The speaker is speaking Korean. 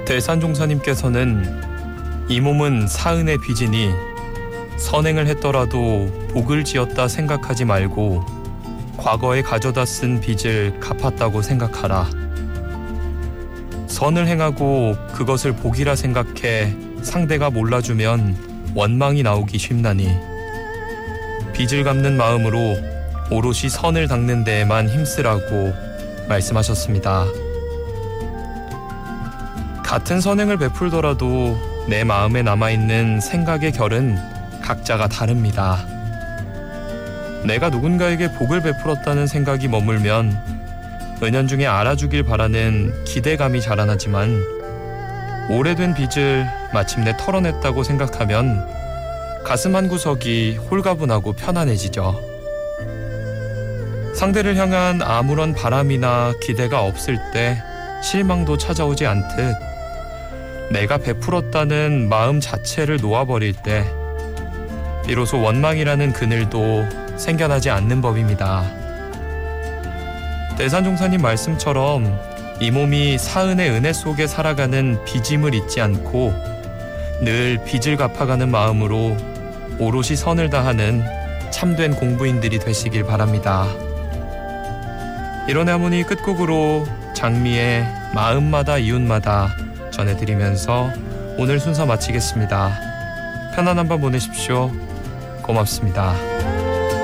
대산종사님께서는 이 몸은 사은의 빚이니 선행을 했더라도 복을 지었다 생각하지 말고 과거에 가져다 쓴 빚을 갚았다고 생각하라. 선을 행하고 그것을 복이라 생각해 상대가 몰라주면 원망이 나오기 쉽나니 빚을 갚는 마음으로 오롯이 선을 닦는 데에만 힘쓰라고 말씀하셨습니다. 같은 선행을 베풀더라도 내 마음에 남아있는 생각의 결은 각자가 다릅니다. 내가 누군가에게 복을 베풀었다는 생각이 머물면 은연중에 알아주길 바라는 기대감이 자라나지만 오래된 빚을 마침내 털어냈다고 생각하면 가슴 한구석이 홀가분하고 편안해지죠. 상대를 향한 아무런 바람이나 기대가 없을 때 실망도 찾아오지 않듯 내가 베풀었다는 마음 자체를 놓아버릴 때 비로소 원망이라는 그늘도 생겨나지 않는 법입니다. 대산종사님 말씀처럼 이 몸이 사은의 은혜 속에 살아가는 빚임을 잊지 않고 늘 빚을 갚아가는 마음으로 오롯이 선을 다하는 참된 공부인들이 되시길 바랍니다. 이런 하모니 끝곡으로 장미의 마음마다 이웃마다 전해드리면서 오늘 순서 마치겠습니다. 편안한 밤 보내십시오. 고맙습니다.